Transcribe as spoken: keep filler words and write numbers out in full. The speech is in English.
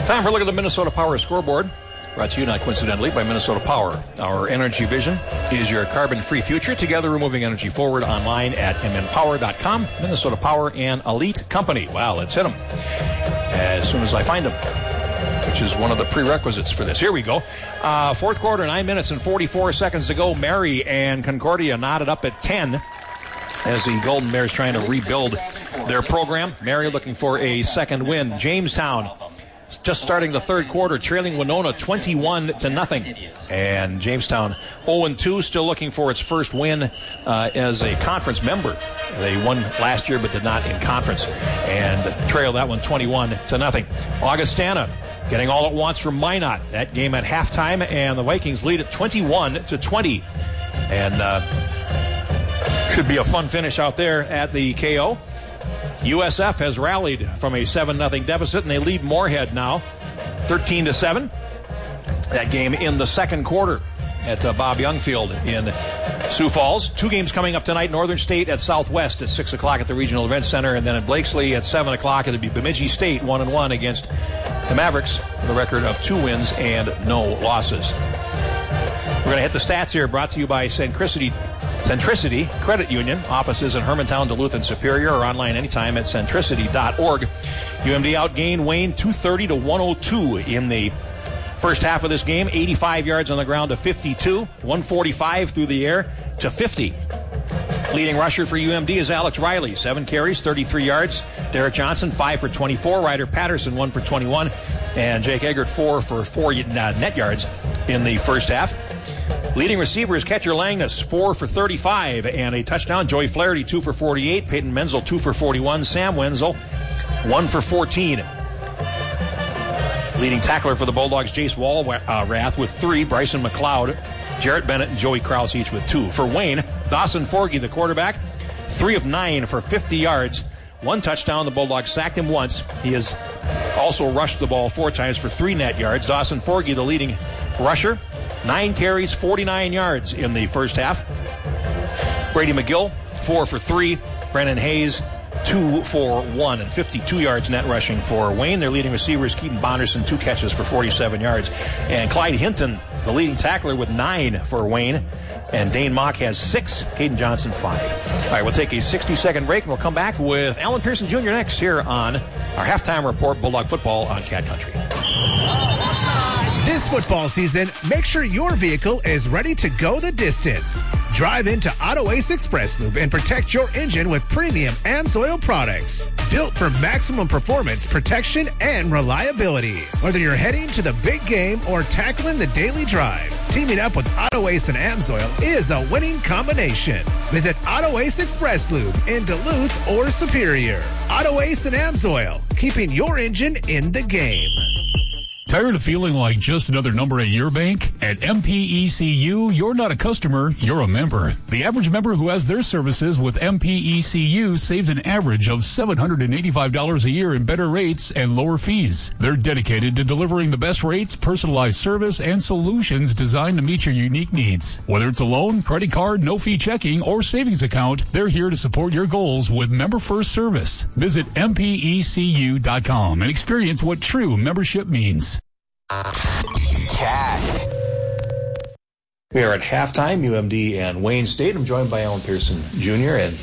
Time for a look at the Minnesota Power scoreboard. Brought to you, not coincidentally, by Minnesota Power. Our energy vision is your carbon-free future. Together, we're moving energy forward online at m n power dot com. Minnesota Power and Elite Company. Wow, let's hit them as soon as I find them, which is one of the prerequisites for this. Here we go. Uh, fourth quarter, nine minutes and forty-four seconds to go. Mary and Concordia knotted up at ten as the Golden Bears trying to rebuild their program. Mary looking for a second win. Jamestown just starting the third quarter, trailing Winona twenty-one to nothing. And Jamestown oh and two, still looking for its first win uh, as a conference member. They won last year but did not in conference, and trailed that one twenty-one to nothing. Augustana getting all at once from Minot. That game at halftime, and the Vikings lead at twenty-one to twenty. And uh, should be a fun finish out there at the K O. U S F has rallied from a seven nothing deficit, and they lead Moorhead now thirteen to seven. That game in the second quarter at uh, Bob Young Field in Sioux Falls. Two games coming up tonight. Northern State at Southwest at six o'clock at the Regional Events Center, and then at Blakesley at seven o'clock it'll be Bemidji State one and one against the Mavericks with a record of two wins and no losses. We're going to hit the stats here, brought to you by Centricity Centricity Credit Union, offices in Hermantown, Duluth, and Superior, or online anytime at centricity dot org. U M D outgained Wayne two thirty to one oh two in the first half of this game. eighty-five yards on the ground to fifty-two, one forty-five through the air to fifty. Leading rusher for U M D is Alex Riley, seven carries, thirty-three yards. Derek Johnson, five for twenty-four. Ryder Patterson, one for twenty-one. And Jake Eggert, four for four net yards in the first half. Leading receiver is Ketcher Langness, four for thirty-five and a touchdown. Joey Flaherty, two for forty-eight. Peyton Menzel, two for forty-one. Sam Wenzel, one for fourteen. Leading tackler for the Bulldogs, Jace Walrath with three. Bryson McLeod, Jarrett Bennett, and Joey Krause each with two. For Wayne, Dawson Forgy, the quarterback, three of nine for fifty yards. One touchdown. The Bulldogs sacked him once. He has also rushed the ball four times for three net yards. Dawson Forgy, the leading rusher, nine carries, forty-nine yards in the first half. Brady McGill, four for three. Brennan Hayes, two for one, and fifty-two yards net rushing for Wayne. Their leading receiver is Keaton Bonderson, two catches for forty-seven yards. And Clyde Hinton, the leading tackler, with nine for Wayne. And Dane Mock has six. Caden Johnson, five. All right, we'll take a sixty-second break, and we'll come back with Alan Pearson Junior next here on our halftime report, Bulldog Football on Cat Country. This football season, make sure your vehicle is ready to go the distance. Drive into Auto Ace Express Lube and protect your engine with premium AMSOIL products. Built for maximum performance, protection, and reliability. Whether you're heading to the big game or tackling the daily drive, teaming up with Auto Ace and AMSOIL is a winning combination. Visit Auto Ace Express Lube in Duluth or Superior. Auto Ace and AMSOIL, keeping your engine in the game. Tired of feeling like just another number at your bank? At M P E C U, you're not a customer, you're a member. The average member who has their services with M P E C U saves an average of seven hundred eighty-five dollars a year in better rates and lower fees. They're dedicated to delivering the best rates, personalized service, and solutions designed to meet your unique needs. Whether it's a loan, credit card, no-fee checking, or savings account, they're here to support your goals with member-first service. Visit M P E C U dot com and experience what true membership means. Cat. We are at halftime, U M D and Wayne State. I'm joined by Alan Pearson Junior and